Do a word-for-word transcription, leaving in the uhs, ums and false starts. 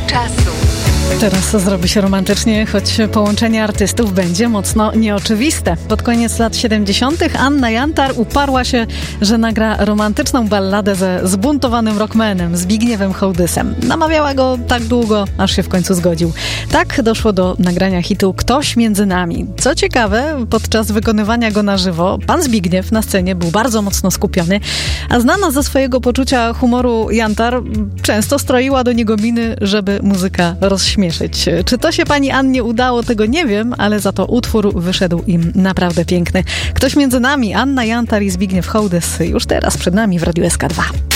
czasu. Teraz zrobi się romantycznie, choć połączenie artystów będzie mocno nieoczywiste. Pod koniec lat siedemdziesiątych Anna Jantar uparła się, że nagra romantyczną balladę ze zbuntowanym rockmanem Zbigniewem Hołdysem. Namawiała go tak długo, aż się w końcu zgodził. Tak doszło do nagrania hitu Ktoś między nami. Co ciekawe, podczas wykonywania go na żywo pan Zbigniew na scenie był bardzo mocno skupiony, a znana ze swojego poczucia humoru Jantar często stroiła do niego miny, żeby muzyka rozśmieszyć. Czy to się pani Annie udało, tego nie wiem, ale za to utwór wyszedł im naprawdę piękny. Ktoś między nami, Anna Jantar i Zbigniew Hołdys już teraz przed nami w Radiu S K dwa.